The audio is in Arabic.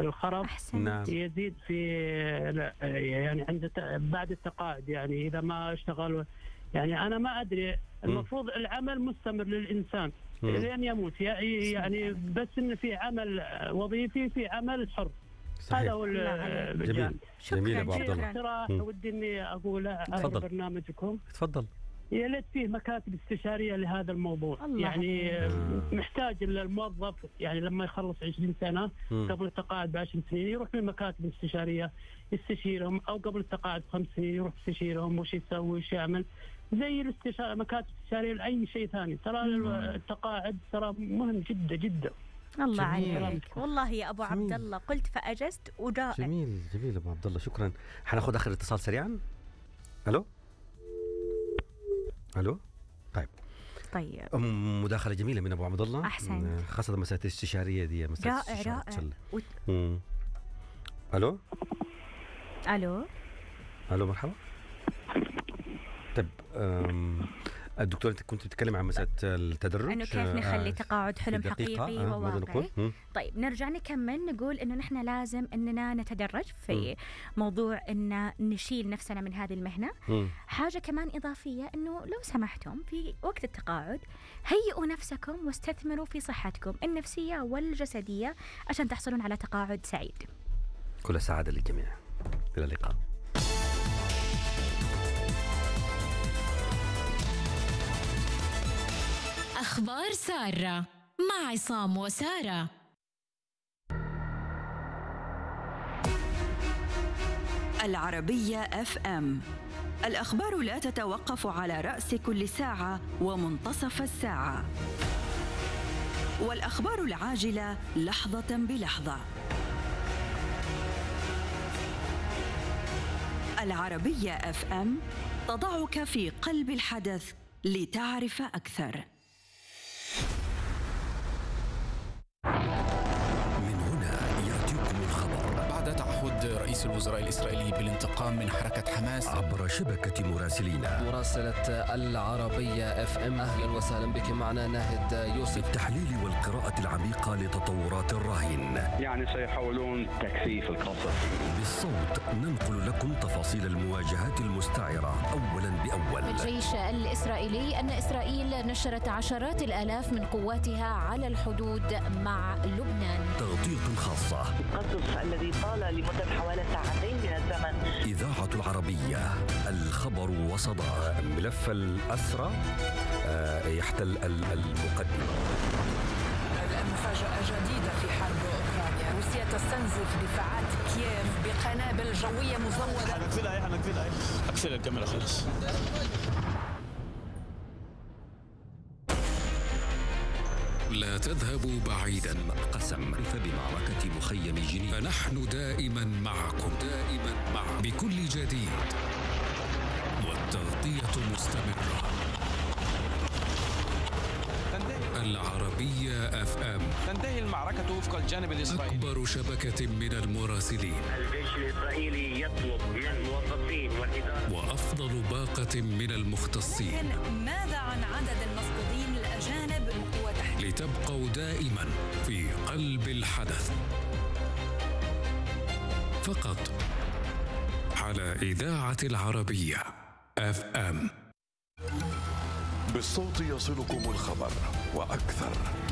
الخرف يزيد في يعني عند بعد التقاعد، يعني إذا ما اشتغل. يعني أنا ما أدري، المفروض العمل مستمر للإنسان لين يموت، يعني بس إن في عمل وظيفي، في عمل حر. صحيح. هذا هو الجانب. جميل أبو عبد الله. اقتراح ودي إني أقول على برنامجكم. تفضل. يا ليت فيه مكاتب استشارية لهذا الموضوع. يعني محتاج الموظف يعني لما يخلص 20 سنة قبل التقاعد ب10 سنين يروح للمكاتب الاستشارية يستشيرهم، أو قبل التقاعد ب5 سنين يروح يستشيرهم وش يسوي وش يعمل، زي مكاتب استشارية لأي شيء ثاني. ترى التقاعد ترى مهم جدا جدا. الله عليك والله يا أبو عبد الله، قلت فأجزت ودائع. جميل أبو عبد الله، شكرا. حناخذ آخر اتصال سريعا. ألو. طيب مداخلة جميلة من أبو عبد الله. أحسن. خاصة مسألة الاستشارية دي مسألة رائع. ألو مرحبا. طيب الدكتور أنت كنت بتتكلم عن مسألة التدرج، إنه كيف نخلي تقاعد حلم حقيقي وواقعي. طيب نرجع نكمل نقول إنه نحن لازم إننا نتدرج في موضوع إن نشيل نفسنا من هذه المهنة. حاجة كمان إضافية، إنه لو سمحتم في وقت التقاعد هيئوا نفسكم واستثمروا في صحتكم النفسية والجسدية عشان تحصلون على تقاعد سعيد. كل سعادة للجميع. إلى اللقاء. أخبار سارة مع عصام وسارة. العربية FM، الأخبار لا تتوقف على رأس كل ساعة ومنتصف الساعة، والأخبار العاجلة لحظة بلحظة. العربية FM تضعك في قلب الحدث لتعرف أكثر. من هنا يأتيكم الخبر. بعد تعهد رئيس الوزراء الإسرائيلي بالانتقام من حركة حماس عبر شبكة مراسلينا. مراسلة العربية FM، أهلا وسهلا بك. معنا ناهد يوسف. التحليل والقراءة العميقة لتطورات الرهين. يعني سيحاولون تكثيف القصف. بالصوت ننقل لكم تفاصيل المواجهات المستعرة أولا بأول. الجيش الإسرائيلي أن إسرائيل نشرت عشرات الآلاف من قواتها على الحدود مع لبنان. تغطية خاصة. القصف الذي طال لمدة حوالي ساعتين من الزمن. إذاعة العربية، الخبر وصدى. ملف الأسرى يحتل المقدمة. مفاجأة جديدة في حرب أوكرانيا. روسيا تستنزف دفاعات كييف بقنابل جوية مزودة. هنقفلها الكاميرا خلاص. لا تذهبوا بعيدا. قسم بمعركة مخيم جنين. فنحن دائما معكم بكل جديد، والتغطية مستمرة. العربية FM. تنتهي المعركة وفق الجانب الإسرائيلي. أكبر شبكة من المراسلين. الجيش الإسرائيلي يطلب من الموظفين والإدارة وأفضل باقة من المختصين. ماذا عن عدد المفقودين الأجانب وقوة تحرير؟ لتبقوا دائما في قلب الحدث، فقط على إذاعة العربية FM. بالصوت يصلكم الخبر وأكثر.